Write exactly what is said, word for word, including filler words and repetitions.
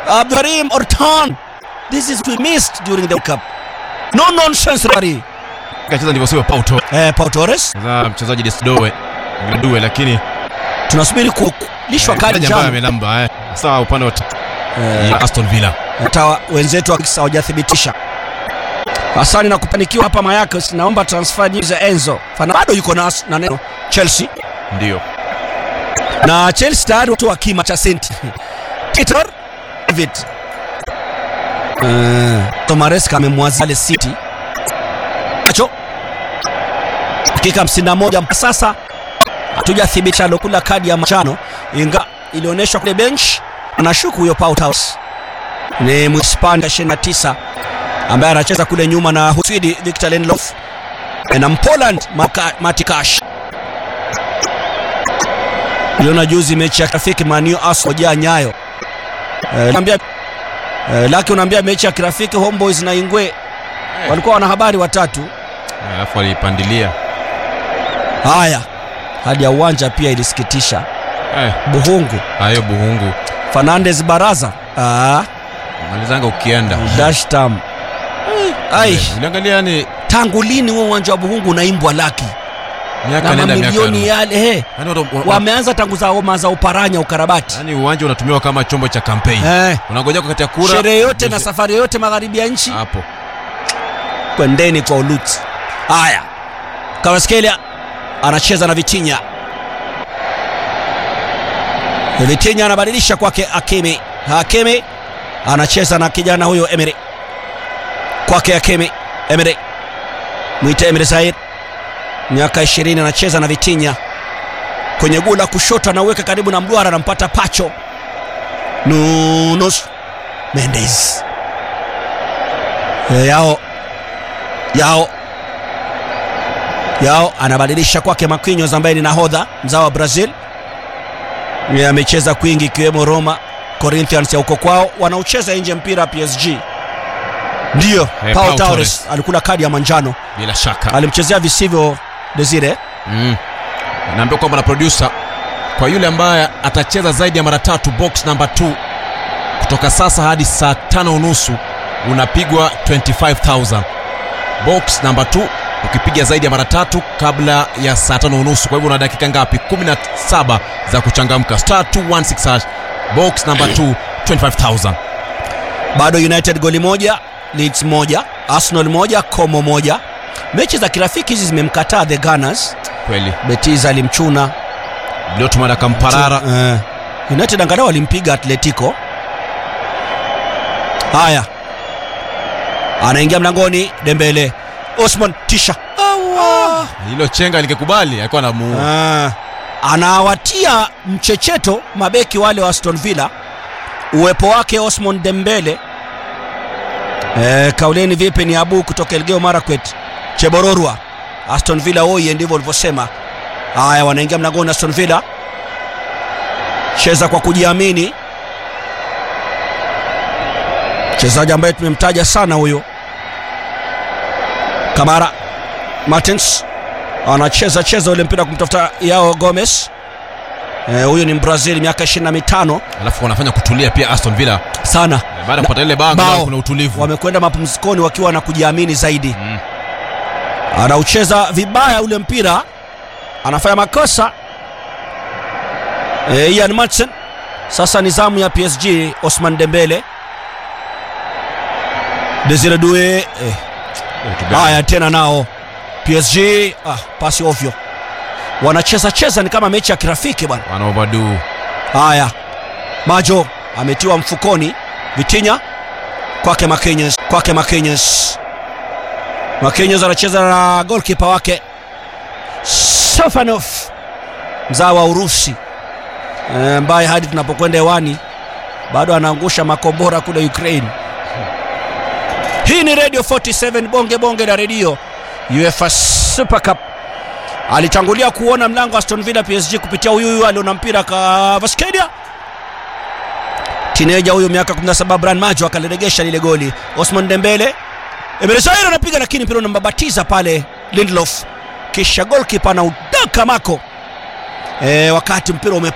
Abdulkarim Ortan. This is we missed during the World Cup. No nonsense referee. Kacheza ndivyo sio Pau Torres. Eh, Pau Torres. Sasa mchezaji Desdoe. Ndoe lakini tunasubiri kulishwa kadi njano. Jambo amenamba eh. Sawa upande wa eh, Aston Villa. Hata wenzetu hawajathibitisha. Hasani na kupanikiwa hapa Mayaka, naomba transfer news ya Enzo. Fana bado yuko na na neno Chelsea. Ndio. Na Chelsea tayari watu wa kima cha senti. Titor David. Eh, Tomares amemwazia City. Acho. Dakika hamsini na moja sasa. Hatujathibitisha lokula kadi ya manjano, inga ilionyeshwa kule bench. Anashuku huyo Pau Torres. Ni Mhispania ishirini na tisa ambaye anacheza kule nyuma na Sweden Victor Lindelof na Poland Matikash. Iliona juzi mechi ya kirafiki Manio Asojaa Nyayo. Eh, naambia eh, laki unaambia mechi ya kirafiki Homeboys na Ingwe eh, walikuwa wana habari watatu. Alafu eh, walipandilia. Haya. Hadi ya uwanja pia ilisikitisha. Eh, Buhungu. Hayo Buhungu. Fernandez Baraza. Ah. Malizanga ukienda. Dash tam. Ai, unaangalia yani tangu lini huo uwanja wa Buhungu unaimbwa laki? Miaka nenda miaka. Milioni yale eh. Yani wameanza tangu za Oma za Uparanya ukarabati. Yani uwanja unatumiwa kama chombo cha campaign. Eh. Unangojea wakati ya kura. Sherehe yote na safari yote magharibi ya nchi. Hapo. Kwendeni kwa Uluti. Haya. Kvaratskhelia anacheza na Vitinha. Vitinha anabadilisha kwake Hakimi. Hakimi anacheza na kijana huyo Emery. Kwake Hakimi. Emery. Mwite Emery Said. Miaka ishirini anacheza na Vitinha. Kwenye gula kushoto anaweka karibu na mduara, anampata Pacho. Nunes Mendes. Yao. Yao. Yao anabadilisha kwake Marquinhos ambaye ni nahodha mzao wa Brazil. Yeye amecheza kwingi ikiwemo Roma, Corinthians ya huko kwao, wanaucheza nje mpira P S G. Ndio, hey, Pau Torres alikula kadi ya manjano. Bila shaka. Alimchezea visivyo Desire. Mm. Naambia kwamba na producer kwa yule ambaye atacheza zaidi ya mara tatu box number two kutoka sasa hadi saa tano unusu unapigwa twenty-five thousand. Box number two ukipiga zaidi ya mara tatu kabla ya saa tano unusu. Kwa hivyo una dakika ngapi? kumi na saba za kuchangamka. Star two one six hash. Box number two twenty-five thousand. Bado United goli moja, Leeds moja, Arsenal moja, Como moja. Mechi za kirafiki hizi zimemkataa the Gunners. Kweli. Betis alimchuna, Dortmund akamparara. Uh, United angalau walimpiga Atletico. Haya. Anaingia mlangoni Dembele. Osman Tisha. Awa. Hilo chenga likikubali alikuwa anamuua. Ah. Anawatia mchecheto mabeki wale wa Aston Villa. Uwepo wake Osman Dembele. Eh, kauleni vipi ni Abu kutoka Elgeyo Marakwet. Chebororwa. Aston Villa oye ndivyo walivyosema. Haya, wanaingia mlangoni Aston Villa. Cheza kwa kujiamini. Mchezaji ambaye tumemtaja sana huyo. Kamara Martins anacheza cheza ule mpira kumtafuta Yao Gomez. Eh, huyo ni Brazil miaka ishirini na mitano. Alafu wanafanya kutulia pia Aston Villa sana. E, baada ya kupata ile bango kuna utulivu. Wamekwenda mapumzikoni wakiwa na kujiamini zaidi. Mm. Anaucheza vibaya ule mpira. Anafanya makosa. Eh, Ian Matson. Sasa ni zamu ya P S G Osman Dembele. Desire Doué. Eh. Haya tena nao P S G ah, pasi ovyo. Wanacheza cheza ni kama mechi ya kirafiki bwana. Wana overdo. Haya. Majo ametiwa mfukoni. Vitinha kwake Marquinhos, kwake Marquinhos. Marquinhos anacheza na goalkeeper wake Sofanov, mzao wa Urusi, ambaye hadi tunapokwenda hewani bado anaangusha makombora kule Ukraine. Hii ni Radio forty-seven bonge bonge la radio. UEFA Super Cup. Alitangulia kuona mlango Aston Villa P S G kupitia huyu huyu aliona mpira Kvaratskhelia. Teenager huyu miaka kumi na saba Bran Majo akaliregesha lile goli. Osman Dembele. Emery Said anapiga lakini mpira unambabatiza pale Lindelof. Kisha goalkeeper na udaka mako. Eh, wakati mpira ume